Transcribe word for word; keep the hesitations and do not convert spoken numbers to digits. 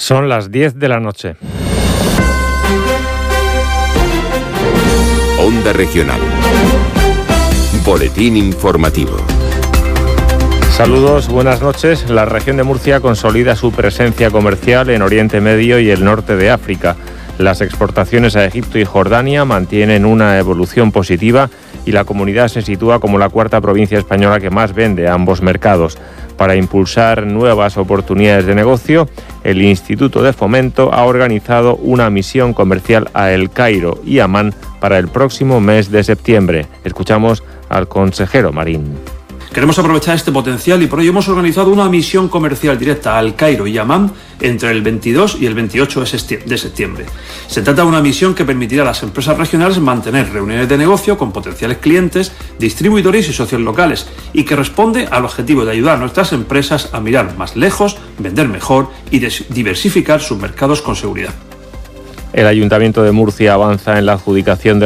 Son las diez de la noche. Onda Regional. Boletín informativo. Saludos, buenas noches. La región de Murcia consolida su presencia comercial en Oriente Medio y el norte de África. Las exportaciones a Egipto y Jordania mantienen una evolución positiva y la comunidad se sitúa como la cuarta provincia española que más vende a ambos mercados. Para impulsar nuevas oportunidades de negocio, el Instituto de Fomento ha organizado una misión comercial a El Cairo y Amán para el próximo mes de septiembre. Escuchamos al consejero Marín. Queremos aprovechar este potencial y por ello hemos organizado una misión comercial directa a El Cairo y Amán entre el veintidós y el veintiocho de septiembre. Se trata de una misión que permitirá a las empresas regionales mantener reuniones de negocio con potenciales clientes, distribuidores y socios locales y que responde al objetivo de ayudar a nuestras empresas a mirar más lejos, vender mejor y diversificar sus mercados con seguridad. El Ayuntamiento de Murcia avanza en la adjudicación de